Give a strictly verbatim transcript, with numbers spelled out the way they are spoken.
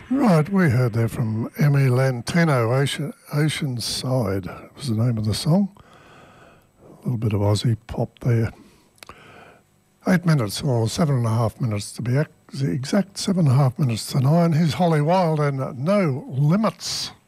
Right, we heard there from Emmy Lantino, Ocean, Ocean Side was the name of the song. A little bit of Aussie pop there. Eight minutes, or seven and a half minutes to be exact, seven and a half minutes to nine. Here's Holly Wild and No Limits.